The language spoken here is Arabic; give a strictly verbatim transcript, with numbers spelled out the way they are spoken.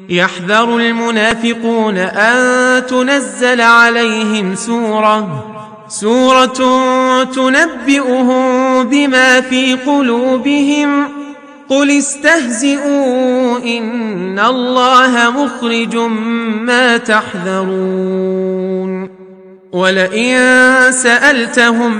يحذر المنافقون أن تنزل عليهم سورة سورة تنبئهم بما في قلوبهم قل استهزئوا إن الله مخرج ما تحذرون ولئن سألتهم